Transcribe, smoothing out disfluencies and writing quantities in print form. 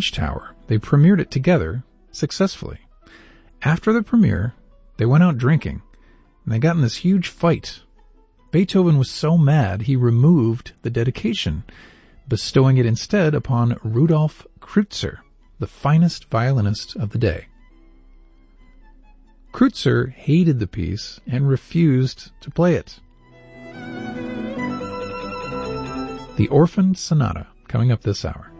Bridgetower. They premiered it together successfully. After the premiere, they went out drinking, and they got in this huge fight. Beethoven was so mad he removed the dedication, bestowing it instead upon Rudolf Kreutzer, the finest violinist of the day. Kreutzer hated the piece and refused to play it. The Orphaned Sonata, coming up this hour.